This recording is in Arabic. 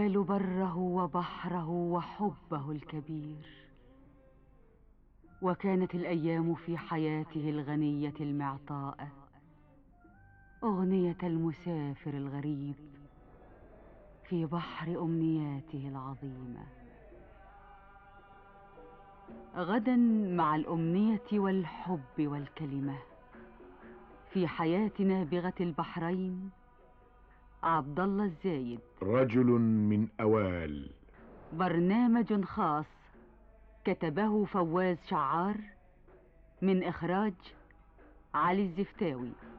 ينال بره وبحره وحبه الكبير. وكانت الأيام في حياته الغنية المعطاءة أغنية المسافر الغريب في بحر أمنياته العظيمة. غدا مع الأمنية والحب والكلمة في حياة نابغة البحرين عبد الله الزايد. رجل من أوال. برنامج خاص كتبه فواز شعار من إخراج علي الزفتاوي.